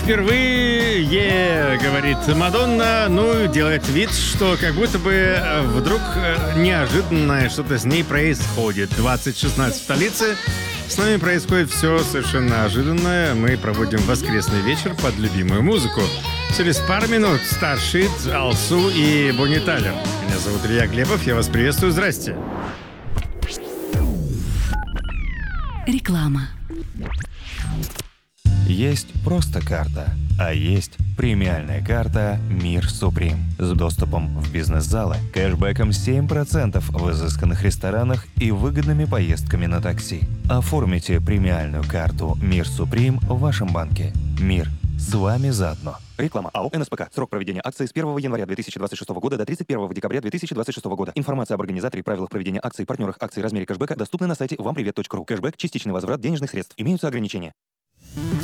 впервые, говорит Мадонна, ну, делает вид, что как будто бы вдруг неожиданное что-то с ней происходит. 20:16 в столице. С нами происходит все совершенно ожиданное. Мы проводим воскресный вечер под любимую музыку. Через пару минут Старшит, Алсу и Бонни Тайлер. Меня зовут Илья Глебов, я вас приветствую, здрасте. Реклама. Есть просто карта, а есть премиальная карта «Мир Суприм» с доступом в бизнес-залы, кэшбэком 7% в изысканных ресторанах и выгодными поездками на такси. Оформите премиальную карту «Мир Суприм» в вашем банке. Мир с вами заодно. Реклама. АО «НСПК». Срок проведения акции с 1 января 2026 года до 31 декабря 2026 года. Информация об организаторе, правилах проведения акций, партнерах акций, размере кэшбэка доступны на сайте вампривет.ру. Кэшбэк – частичный возврат денежных средств. Имеются ограничения.